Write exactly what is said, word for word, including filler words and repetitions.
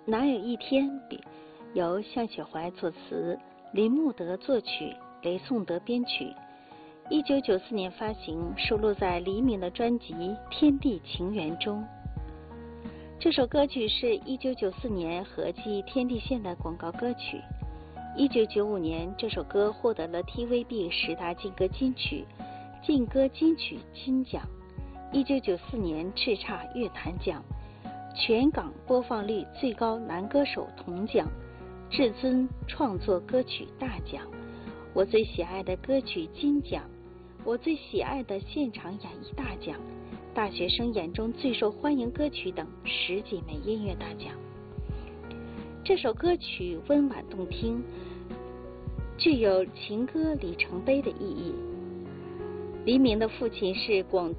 哪有一天比》，由向雪怀作词，林慕德作曲，雷颂德编曲。一九九四年发行，收录在黎明的专辑《天地情缘》中。这首歌曲是一九九四年合记天地线的广告歌曲。一九九五年，这首歌获得了 T V B 十大劲歌金曲、劲歌金曲金奖。一九九四年叱咤乐坛奖、全港播放率最高男歌手铜奖、至尊创作歌曲大奖、我最喜爱的歌曲金奖、我最喜爱的现场演绎大奖、大学生眼中最受欢迎歌曲等十几枚音乐大奖。这首歌曲温婉动听，具有情歌里程碑的意义。黎明的父亲是广